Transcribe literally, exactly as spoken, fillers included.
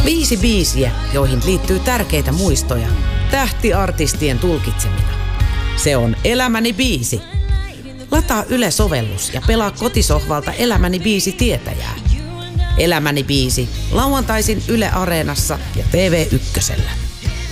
Viisi biisiä, joihin liittyy tärkeitä muistoja, tähtiartistien tulkitsemina. Se on Elämäni biisi. Lataa Yle-sovellus ja pelaa kotisohvalta Elämäni biisi tietäjää. Elämäni biisi, lauantaisin Yle Areenassa ja T V Ykkösellä.